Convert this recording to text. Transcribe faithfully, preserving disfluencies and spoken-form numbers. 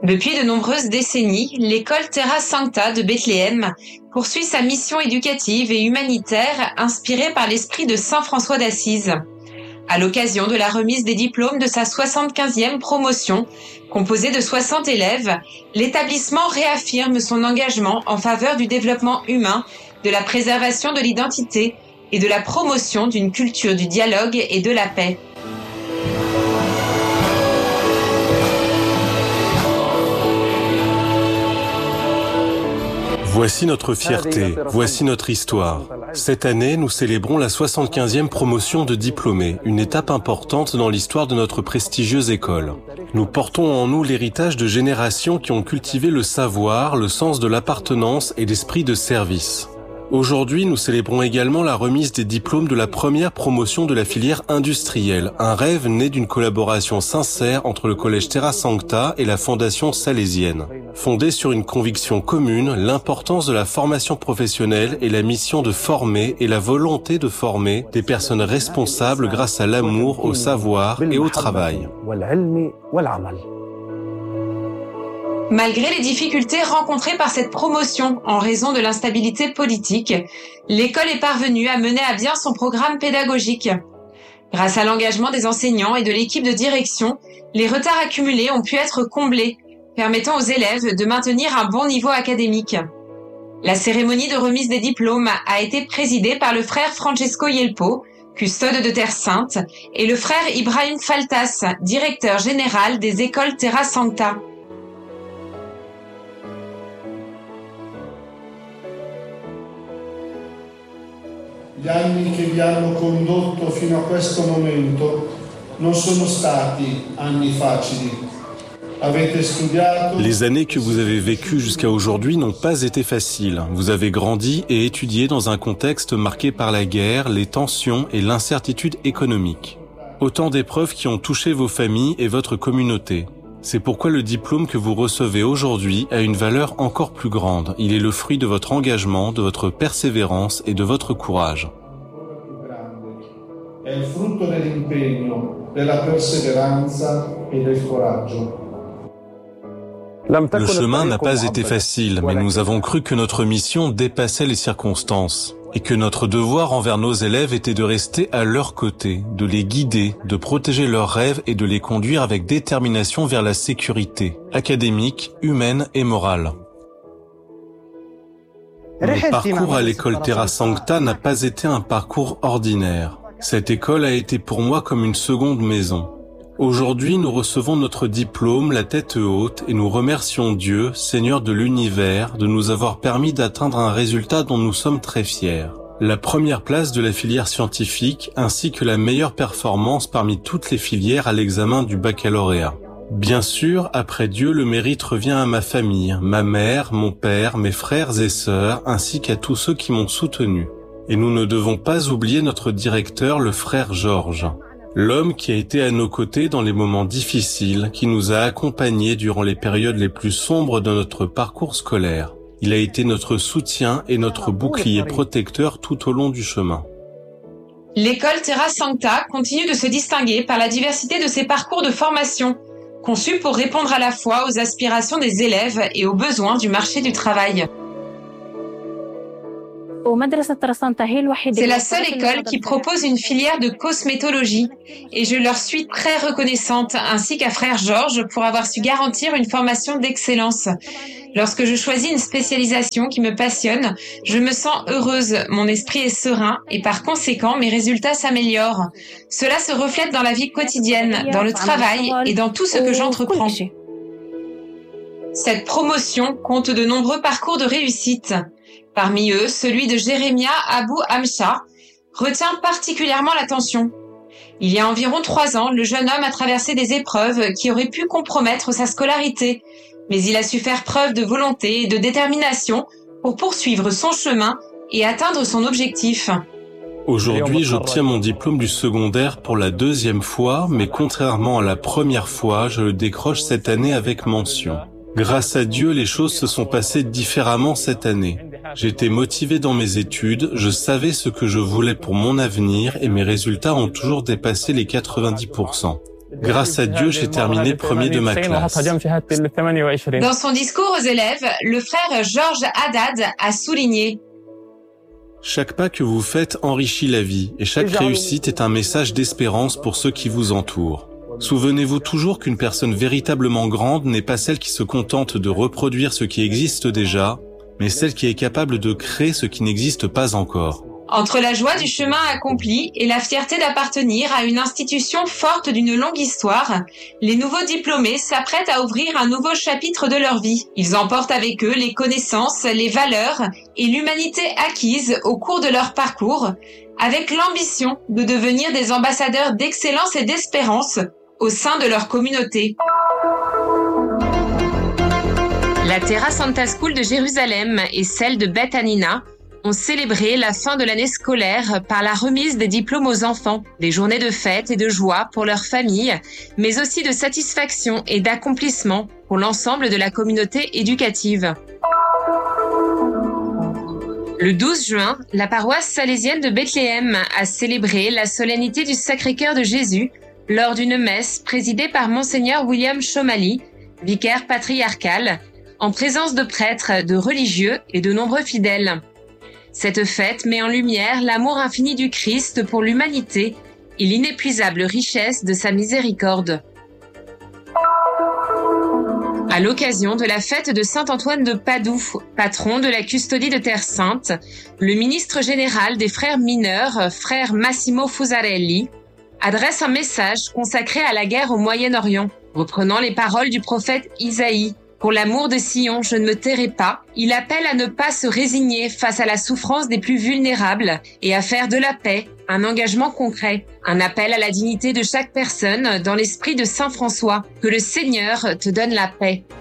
Depuis de nombreuses décennies, l'école Terra Sancta de Bethléem poursuit sa mission éducative et humanitaire inspirée par l'esprit de saint François d'Assise. À l'occasion de la remise des diplômes de sa soixante-quinzième promotion, composée de soixante élèves, l'établissement réaffirme son engagement en faveur du développement humain, de la préservation de l'identité et de la promotion d'une culture du dialogue et de la paix. Voici notre fierté, voici notre histoire. Cette année, nous célébrons la soixante-quinzième promotion de diplômés, une étape importante dans l'histoire de notre prestigieuse école. Nous portons en nous l'héritage de générations qui ont cultivé le savoir, le sens de l'appartenance et l'esprit de service. Aujourd'hui, nous célébrons également la remise des diplômes de la première promotion de la filière industrielle, un rêve né d'une collaboration sincère entre le collège Terra Sancta et la fondation salésienne. Fondée sur une conviction commune, l'importance de la formation professionnelle et la mission de former et la volonté de former des personnes responsables grâce à l'amour, au savoir et au travail. Malgré les difficultés rencontrées par cette promotion en raison de l'instabilité politique, l'école est parvenue à mener à bien son programme pédagogique. Grâce à l'engagement des enseignants et de l'équipe de direction, les retards accumulés ont pu être comblés, permettant aux élèves de maintenir un bon niveau académique. La cérémonie de remise des diplômes a été présidée par le frère Francesco Yelpo, custode de Terre Sainte, et le frère Ibrahim Faltas, directeur général des écoles Terra Sancta. Gli anni che vi hanno condotto fino a questo momento non sono stati anni facili. Avete studiato. Les années que vous avez vécues jusqu'à aujourd'hui n'ont pas été faciles. Vous avez grandi et étudié dans un contexte marqué par la guerre, les tensions et l'incertitude économique. Autant d'épreuves qui ont touché vos familles et votre communauté. C'est pourquoi le diplôme que vous recevez aujourd'hui a une valeur encore plus grande. Il est le fruit de votre engagement, de votre persévérance et de votre courage. È il frutto dell'impegno, della perseveranza e del coraggio. Le chemin n'a pas été facile, mais nous avons cru que notre mission dépassait les circonstances et que notre devoir envers nos élèves était de rester à leur côté, de les guider, de protéger leurs rêves et de les conduire avec détermination vers la sécurité académique, humaine et morale. Mon parcours à l'école Terra Sancta n'a pas été un parcours ordinaire. Cette école a été pour moi comme une seconde maison. Aujourd'hui, nous recevons notre diplôme, la tête haute, et nous remercions Dieu, Seigneur de l'univers, de nous avoir permis d'atteindre un résultat dont nous sommes très fiers. La première place de la filière scientifique, ainsi que la meilleure performance parmi toutes les filières à l'examen du baccalauréat. Bien sûr, après Dieu, le mérite revient à ma famille, ma mère, mon père, mes frères et sœurs, ainsi qu'à tous ceux qui m'ont soutenu. Et nous ne devons pas oublier notre directeur, le frère Georges. L'homme qui a été à nos côtés dans les moments difficiles, qui nous a accompagnés durant les périodes les plus sombres de notre parcours scolaire. Il a été notre soutien et notre bouclier protecteur tout au long du chemin. L'école Terra Sancta continue de se distinguer par la diversité de ses parcours de formation, conçus pour répondre à la fois aux aspirations des élèves et aux besoins du marché du travail. C'est la seule école qui propose une filière de cosmétologie et je leur suis très reconnaissante, ainsi qu'à frère Georges pour avoir su garantir une formation d'excellence. Lorsque je choisis une spécialisation qui me passionne, je me sens heureuse, mon esprit est serein et par conséquent mes résultats s'améliorent. Cela se reflète dans la vie quotidienne, dans le travail et dans tout ce que j'entreprends. Cette promotion compte de nombreux parcours de réussite. Parmi eux, celui de Jérémia Abou Amcha retient particulièrement l'attention. Il y a environ trois ans, le jeune homme a traversé des épreuves qui auraient pu compromettre sa scolarité, mais il a su faire preuve de volonté et de détermination pour poursuivre son chemin et atteindre son objectif. Aujourd'hui, j'obtiens mon diplôme du secondaire pour la deuxième fois, mais contrairement à la première fois, je le décroche cette année avec mention. Grâce à Dieu, les choses se sont passées différemment cette année. J'étais motivé dans mes études, je savais ce que je voulais pour mon avenir et mes résultats ont toujours dépassé les quatre-vingt-dix pour cent. Grâce à Dieu, j'ai terminé premier de ma classe. Dans son discours aux élèves, le frère Georges Haddad a souligné: chaque pas que vous faites enrichit la vie et chaque réussite est un message d'espérance pour ceux qui vous entourent. Souvenez-vous toujours qu'une personne véritablement grande n'est pas celle qui se contente de reproduire ce qui existe déjà, mais celle qui est capable de créer ce qui n'existe pas encore. Entre la joie du chemin accompli et la fierté d'appartenir à une institution forte d'une longue histoire, les nouveaux diplômés s'apprêtent à ouvrir un nouveau chapitre de leur vie. Ils emportent avec eux les connaissances, les valeurs et l'humanité acquises au cours de leur parcours, avec l'ambition de devenir des ambassadeurs d'excellence et d'espérance au sein de leur communauté. La Terra Santa School de Jérusalem et celle de Beth Hanina ont célébré la fin de l'année scolaire par la remise des diplômes aux enfants, des journées de fête et de joie pour leurs familles, mais aussi de satisfaction et d'accomplissement pour l'ensemble de la communauté éducative. Le douze juin, la paroisse salésienne de Bethléem a célébré la solennité du Sacré-Cœur de Jésus lors d'une messe présidée par Monseigneur William Chomali, vicaire patriarcal, en présence de prêtres, de religieux et de nombreux fidèles. Cette fête met en lumière l'amour infini du Christ pour l'humanité et l'inépuisable richesse de sa miséricorde. À l'occasion de la fête de Saint Antoine de Padoue, patron de la custodie de Terre Sainte, le ministre général des frères mineurs, frère Massimo Fusarelli, adresse un message consacré à la guerre au Moyen-Orient, reprenant les paroles du prophète Isaïe. Pour l'amour de Sion, je ne me tairai pas. Il appelle à ne pas se résigner face à la souffrance des plus vulnérables et à faire de la paix un engagement concret. Un appel à la dignité de chaque personne dans l'esprit de Saint François. Que le Seigneur te donne la paix.